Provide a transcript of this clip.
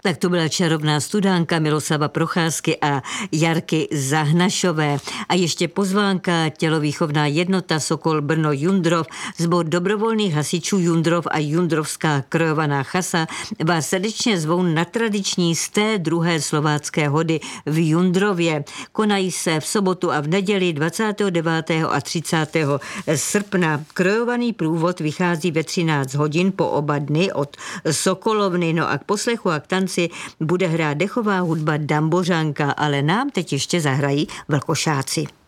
Tak to byla čarovná studánka Miloslava Procházky a Jarky Zahnašové. A ještě pozvánka tělovýchovná jednota Sokol Brno Jundrov, sbor dobrovolných hasičů Jundrov a Jundrovská krojovaná chasa vás srdečně zvou na tradiční z té druhé slovácké hody v Jundrově. Konají se v sobotu a v neděli 29. a 30. srpna. Krojovaný průvod vychází ve 13 hodin po oba dny od Sokolovny. No a k poslechu a k tanci bude hrát dechová hudba Dambořanka, ale nám teď ještě zahrají vlkošáci.